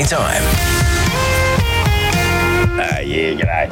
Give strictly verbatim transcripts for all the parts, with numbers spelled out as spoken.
anytime. Ah, yeah, g'day.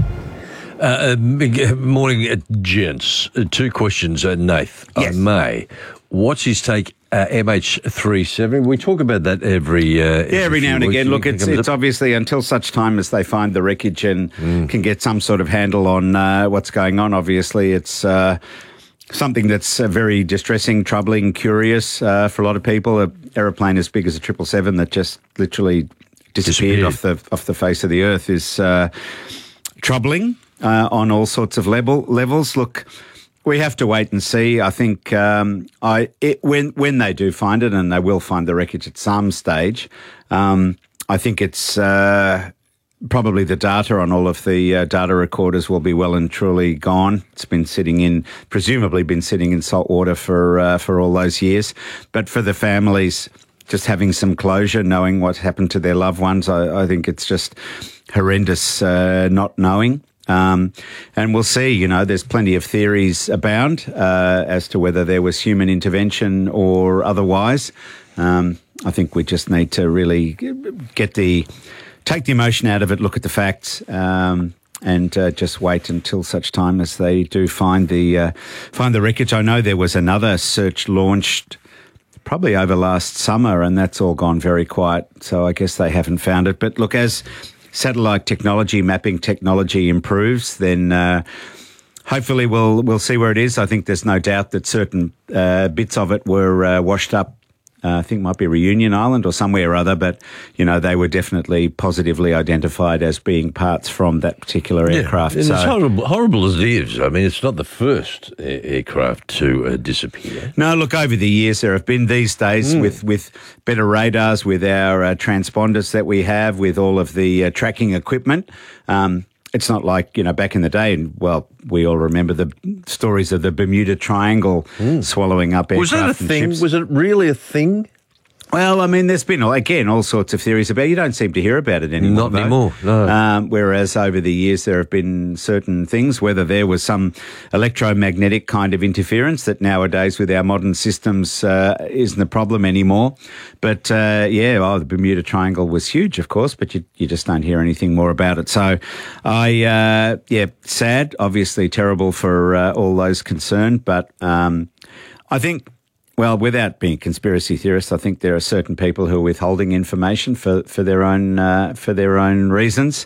Uh, uh, morning, uh, gents. Uh, two questions, uh, Nath. Yes. I may. What's his take? Uh, M H thirty-seven. We talk about that every uh, Yeah, every now and few again. weeks. Look, It it's comes it's up. obviously until such time as they find the wreckage and can get some sort of handle on uh, what's going on. Obviously, it's uh, something that's uh, very distressing, troubling, curious uh, for a lot of people. An aeroplane as big as a triple seven that just literally disappeared, Disappeared. off the off the face of the earth is uh, troubling uh, on all sorts of level levels. Look. We have to wait and see. I think um, I it, when when they do find it, and they will find the wreckage at some stage, um, I think it's uh, probably the data on all of the uh, data recorders will be well and truly gone. It's been sitting in, presumably been sitting in salt water for uh, for all those years. But for the families, just having some closure, knowing what happened to their loved ones, I, I think it's just horrendous uh, not knowing. Um, and we'll see, you know, there's plenty of theories abound uh, as to whether there was human intervention or otherwise. Um, I think we just need to really get the, take the emotion out of it, look at the facts, um, and uh, just wait until such time as they do find the, uh, find the wreckage. I know there was another search launched probably over last summer, and that's all gone very quiet. So I guess they haven't found it. But look, as satellite technology, mapping technology improves, then uh, hopefully we'll we'll see where it is. I think there's no doubt that certain uh, bits of it were uh, washed up. Uh, I think it might be Reunion Island or somewhere or other, but, you know, they were definitely positively identified as being parts from that particular Yeah, aircraft. and So, it's horrible, horrible as it is. I mean, it's not the first a- aircraft to uh, disappear. no, look, over the years there have been these days with, with better radars, with our uh, transponders that we have, with all of the uh, tracking equipment. Um, it's not like, you know, back in the day, and, well, we all remember the stories of the Bermuda Triangle swallowing up aircraft Was that a and thing? ships. Was it really a thing? Well, I mean, there's been, again, all sorts of theories about it. You don't seem to hear about it anymore. Not though. anymore, no. Um, whereas over the years there have been certain things, whether there was some electromagnetic kind of interference that nowadays with our modern systems uh, isn't a problem anymore. But, uh, yeah, oh, the Bermuda Triangle was huge, of course, but you, you just don't hear anything more about it. So, I, uh, yeah, sad, obviously terrible for uh, all those concerned, but um, I think... Well, without being a conspiracy theorist, I think there are certain people who are withholding information for, for their own uh, for their own reasons,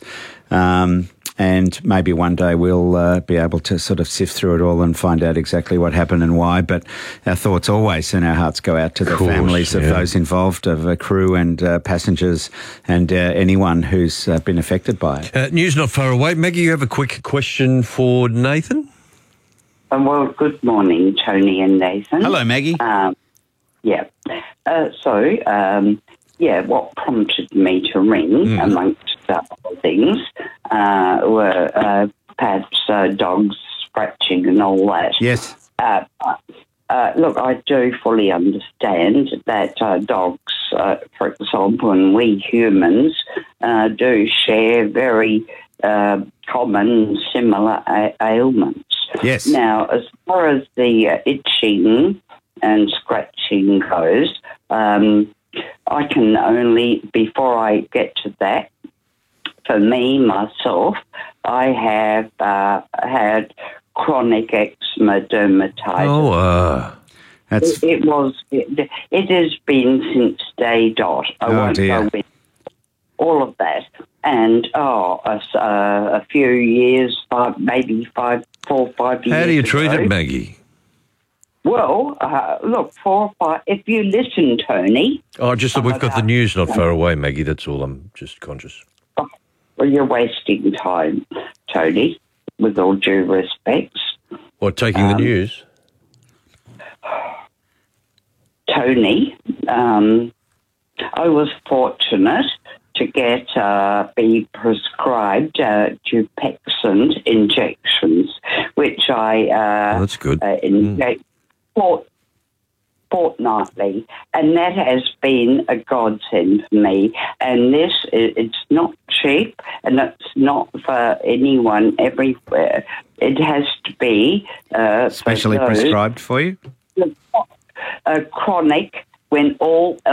um, and maybe one day we'll uh, be able to sort of sift through it all and find out exactly what happened and why. But our thoughts always and our hearts go out to the Of course, families of yeah. those involved, of uh, crew and uh, passengers, and uh, anyone who's uh, been affected by it. Uh, news not far away. Maggie, you have a quick question for Nathan? Um, well, good morning, Tony and Nathan. Hello, Maggie. Um, yeah. Uh, so, um, yeah, what prompted me to ring, Mm. amongst other things, uh, were uh, perhaps uh, dogs scratching and all that. Yes. Uh, uh, look, I do fully understand that uh, dogs, uh, for example, and we humans uh, do share very uh, common, similar a- ailments. Yes. Now, as far as the uh, itching and scratching goes, um, I can only, before I get to that, for me, myself, I have uh, had chronic eczema dermatitis. Oh, uh, That's It, it was, it, it has been since day dot. I Oh, won't dear. go with all of that. And, oh, a, s- uh, a few years, five, maybe five, four, five years how do you treat ago, it, Maggie? Well, uh, look, four or five, if you listen, Tony, Oh, just that we've got the about- news not far away, Maggie. That's all. I'm just conscious. well, you're wasting time, Tony, with all due respects. What, taking the Um, news? Tony, um, I was fortunate to get uh, be prescribed uh, Dupixent injections, which I uh, Oh, that's good. uh, inject fort- fortnightly, and that has been a godsend for me. And this, i- it's not cheap, and it's not for anyone everywhere. It has to be uh, for specially those- prescribed for you. uh, chronic when all